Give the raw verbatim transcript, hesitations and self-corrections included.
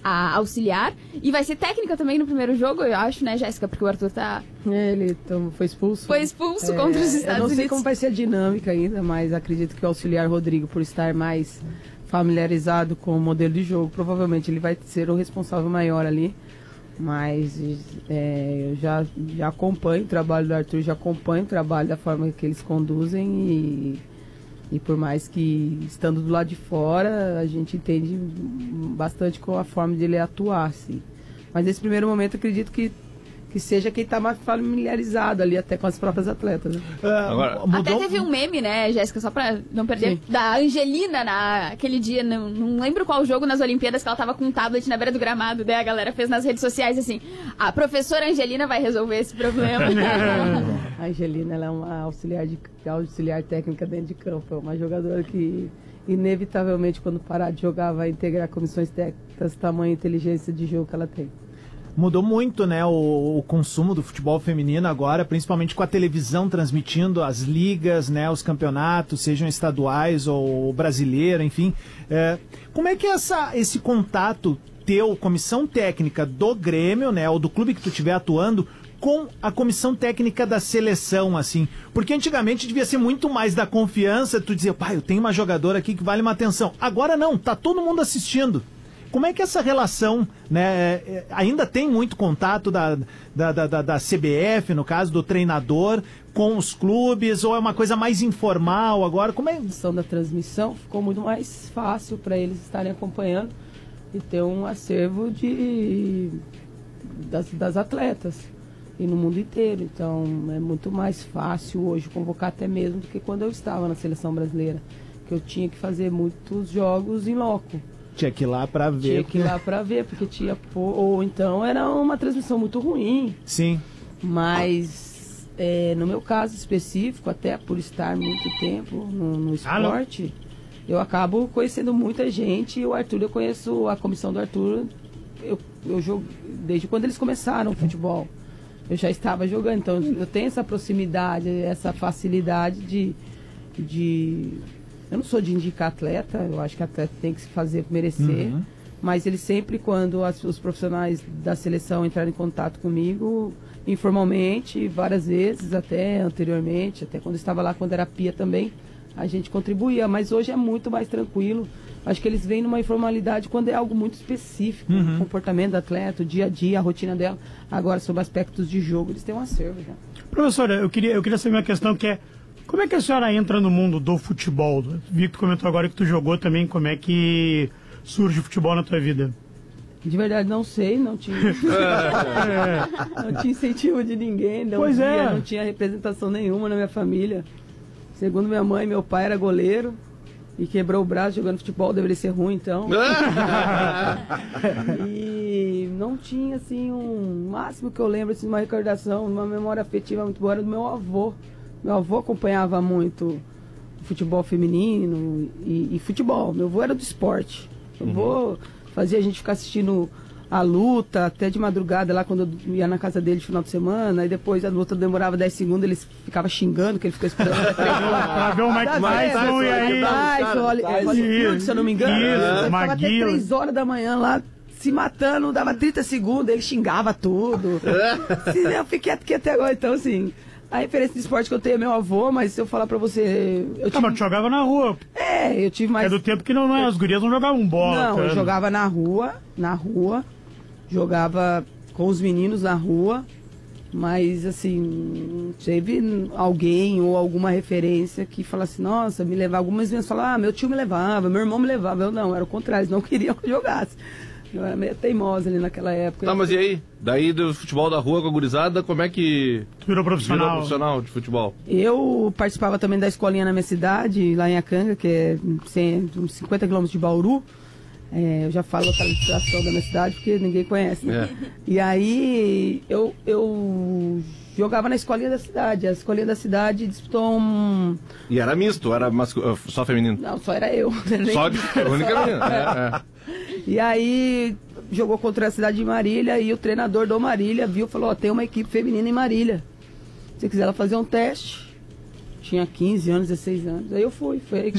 a auxiliar. E vai ser técnica também no primeiro jogo, eu acho, né, Jéssica? Porque o Arthur tá... Ele então, foi expulso. Foi expulso é, contra os Estados Unidos. Eu não sei Unidos. como vai ser a dinâmica ainda, mas acredito que o auxiliar Rodrigo, por estar mais familiarizado com o modelo de jogo, provavelmente ele vai ser o responsável maior ali. Mas é, eu já, já acompanho o trabalho do Arthur, já acompanho o trabalho da forma que eles conduzem e, e por mais que estando do lado de fora, a gente entende bastante com a forma de ele atuar, assim. Mas nesse primeiro momento acredito que que seja quem está mais familiarizado ali até com as próprias atletas. Né? Uh, Agora, até teve um meme, né, Jéssica, só para não perder, Sim. da Angelina naquele dia, não, não lembro qual jogo nas Olimpíadas, que ela estava com um tablet na beira do gramado, daí a galera fez nas redes sociais assim, a professora Angelina vai resolver esse problema. A Angelina, ela é uma auxiliar, de, auxiliar técnica dentro de campo, é uma jogadora que inevitavelmente quando parar de jogar vai integrar comissões técnicas, tamanho e inteligência de jogo que ela tem. Mudou muito, né, o, o consumo do futebol feminino agora, principalmente com a televisão transmitindo as ligas, né, os campeonatos, sejam estaduais ou brasileiro, enfim. É, como é que é essa, esse contato teu, comissão técnica do Grêmio, né, ou do clube que tu estiver atuando, com a comissão técnica da seleção, assim? Porque antigamente devia ser muito mais da confiança, tu dizia, pai, eu tenho uma jogadora aqui que vale uma atenção. Agora não, tá todo mundo assistindo. Como é que essa relação, né, ainda tem muito contato da, da, da, da C B F, no caso do treinador, com os clubes, ou é uma coisa mais informal agora? Como é? A questão da transmissão ficou muito mais fácil para eles estarem acompanhando e ter um acervo de, das, das atletas e no mundo inteiro. Então é muito mais fácil hoje convocar até mesmo do que quando eu estava na seleção brasileira, que eu tinha que fazer muitos jogos em loco. Tinha que ir lá pra ver. Tinha que ir lá pra ver, porque tinha... Ou então era uma transmissão muito ruim. Sim. Mas, é, no meu caso específico, até por estar muito tempo no, no esporte, ah, eu acabo conhecendo muita gente. E o Arthur, eu conheço a comissão do Arthur, eu, eu jogo desde quando eles começaram o futebol. Eu já estava jogando, então eu tenho essa proximidade, essa facilidade de... de eu não sou de indicar atleta, eu acho que atleta tem que se fazer merecer, uhum. mas eles sempre, quando as, os profissionais da seleção entraram em contato comigo, informalmente, várias vezes, até anteriormente, até quando eu estava lá, quando era Pia também, a gente contribuía, mas hoje é muito mais tranquilo. Acho que eles vêm numa informalidade quando é algo muito específico, uhum. o comportamento do atleta, o dia a dia, a rotina dela. Agora, sobre aspectos de jogo, eles têm um acervo já. Professora, eu queria, eu queria saber uma questão que é, como é que a senhora entra no mundo do futebol? Vi que tu comentou agora que tu jogou também, como é que surge o futebol na tua vida? De verdade, não sei, não tinha, não tinha incentivo de ninguém, não, pois via, é. não tinha representação nenhuma na minha família. Segundo minha mãe, meu pai era goleiro e quebrou o braço jogando futebol, deveria ser ruim então. E não tinha assim um máximo que eu lembro, assim, uma recordação, uma memória afetiva muito boa era do meu avô. Meu avô acompanhava muito futebol feminino e, e futebol. Meu avô era do esporte. Meu avô uhum. fazia a gente ficar assistindo a luta até de madrugada lá quando eu ia na casa dele no final de semana. E depois a luta demorava dez segundos, ele ficava xingando, que ele ficou esperando até três horas. Pra ver o Mike Tyson e aí... Tyson, se eu não me engano. Isso, ele ficava até três horas da manhã lá se matando, dava trinta segundos, ele xingava tudo. Sim, eu fiquei aqui até agora, então assim... A referência de esporte que eu tenho é meu avô, mas se eu falar pra você... Eu tive... Ah, mas tu jogava na rua. É, eu tive mais... É do tempo que não, não, as gurias não jogavam bola. Não, cara. Eu jogava na rua, na rua, jogava com os meninos na rua, mas assim, teve alguém ou alguma referência que falasse, nossa, me levava. Algumas vezes falavam, ah, meu tio me levava, meu irmão me levava. Eu não, era o contrário, eles não queriam que eu jogasse. Eu era meio teimosa ali naquela época. Tá, mas e aí? Daí do futebol da rua com a gurizada, como é que... Tu virou profissional? Virou profissional de futebol? Eu participava também da escolinha na minha cidade, lá em Acanga, que é uns cinquenta quilômetros de Bauru. É, eu já falo a localização da minha cidade, porque ninguém conhece, né? É. E aí, eu, eu jogava na escolinha da cidade. A escolinha da cidade disputou um... E era misto? Era mascu... só feminino? Não, só era eu. Só de... a única menina. É, é. E aí, jogou contra a cidade de Marília e o treinador do Marília viu e falou, ó, tem uma equipe feminina em Marília. Se quiser ela fazer um teste. Tinha quinze anos, dezesseis anos. Aí eu fui. Foi aí que